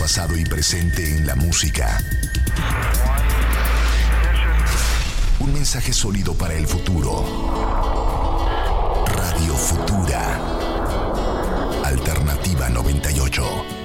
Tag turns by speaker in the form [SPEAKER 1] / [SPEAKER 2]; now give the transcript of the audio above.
[SPEAKER 1] pasado y presente en la música. Un mensaje sólido para el futuro. Radio Futura. Alternativa 98.